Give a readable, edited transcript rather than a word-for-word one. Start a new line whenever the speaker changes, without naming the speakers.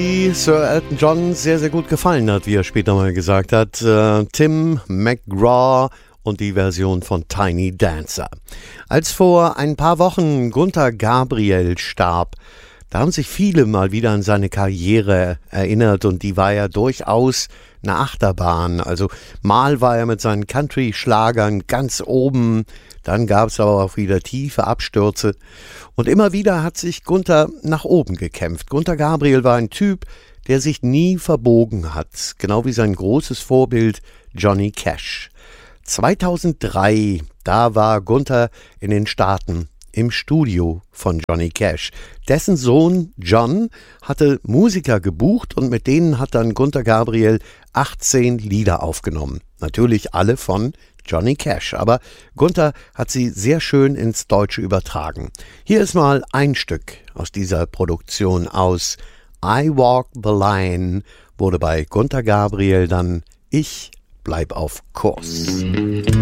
Die Sir Elton John sehr, sehr gut gefallen hat, wie er später mal gesagt hat. Tim McGraw und die Version von Tiny Dancer. Als vor ein paar Wochen Gunther Gabriel starb, da haben sich viele mal wieder an seine Karriere erinnert und die war ja durchaus eine Achterbahn. Also mal war er mit seinen Country-Schlagern ganz oben, dann gab es aber auch wieder tiefe Abstürze und immer wieder hat sich Gunther nach oben gekämpft. Gunther Gabriel war ein Typ, der sich nie verbogen hat, genau wie sein großes Vorbild Johnny Cash. 2003, da war Gunther in den Staaten im Studio von Johnny Cash. Dessen Sohn John hatte Musiker gebucht und mit denen hat dann Gunther Gabriel 18 Lieder aufgenommen. Natürlich alle von Johnny Cash, aber Gunther hat sie sehr schön ins Deutsche übertragen. Hier ist mal ein Stück aus dieser Produktion aus I Walk the Line, wurde bei Gunther Gabriel dann Ich bleib auf Kurs.